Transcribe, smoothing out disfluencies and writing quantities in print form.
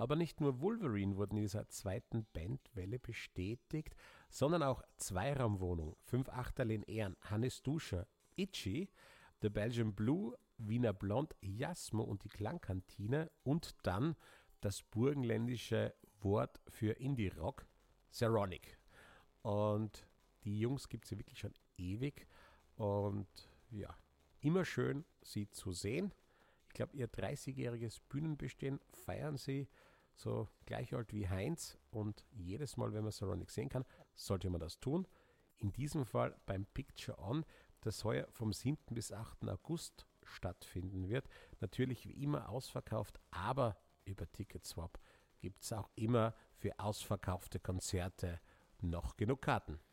Aber nicht nur Wolverine wurden in dieser zweiten Bandwelle bestätigt, sondern auch Zweiraumwohnung, 5 Achterl in Ehren, Hannes Duscher, Itchy, The Belgian Blue, Wiener Blond, Jasmo und die Klangkantine und dann das burgenländische Wort für Indie-Rock, Saronic. Und die Jungs gibt es ja wirklich schon ewig und ja, immer schön, sie zu sehen. Ich glaube, ihr 30-jähriges Bühnenbestehen feiern sie so gleich alt wie Heinz und jedes Mal, wenn man Saronic sehen kann, sollte man das tun. In diesem Fall beim Picture On, das heuer vom 7. bis 8. August stattfinden wird. Natürlich wie immer ausverkauft, aber über Ticketswap gibt es auch immer für ausverkaufte Konzerte noch genug Karten.